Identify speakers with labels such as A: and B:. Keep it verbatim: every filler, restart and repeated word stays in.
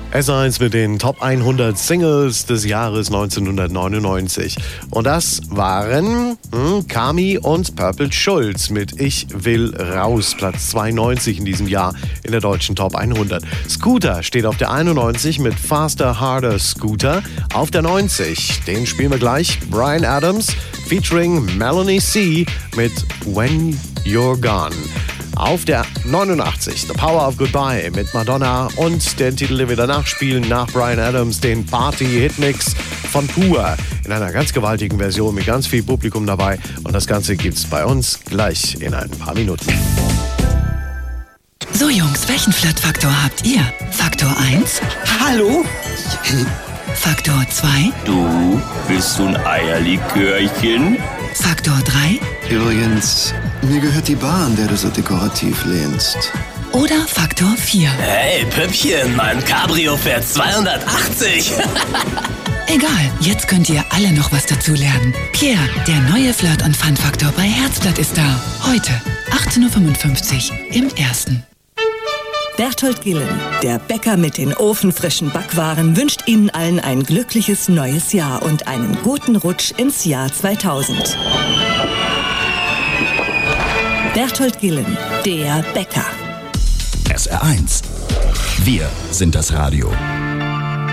A: S eins mit den Top hundert Singles des Jahres neunzehnhundertneunundneunzig. Und das waren hm, Kami und Purple Schulz mit Ich will raus, Platz zweiundneunzig in diesem Jahr in der deutschen Top hundert. Scooter steht auf der einundneunzig mit Faster, Harder, Scooter. Auf der neunzig, den spielen wir gleich, Bryan Adams featuring Melanie C. mit When You're Gone. Auf der neunundachtzig, The Power of Goodbye mit Madonna und den Titel, den wir danach spielen, nach Bryan Adams, den Party-Hitmix von Pur in einer ganz gewaltigen Version mit ganz viel Publikum dabei. Und das Ganze gibt's bei uns gleich in ein paar Minuten.
B: So Jungs, welchen Flirtfaktor habt ihr? Faktor eins?
C: Hallo?
B: Faktor zwei?
D: Du bist so ein Eierlikörchen.
B: Faktor drei?
C: Übrigens, mir gehört die Bar, an der du so dekorativ lehnst.
B: Oder Faktor vier?
D: Hey, Püppchen, mein Cabrio fährt zweihundertachtzig.
B: Egal, jetzt könnt ihr alle noch was dazulernen. Pierre, der neue Flirt- und Fun-Faktor bei Herzblatt ist da. Heute, achtzehn Uhr fünfundfünfzig im Ersten.
E: Berthold Gillen, der Bäcker mit den ofenfrischen Backwaren, wünscht Ihnen allen ein glückliches neues Jahr und einen guten Rutsch ins Jahr zweitausend. Berthold Gillen, der Bäcker.
F: S R eins. Wir sind das Radio.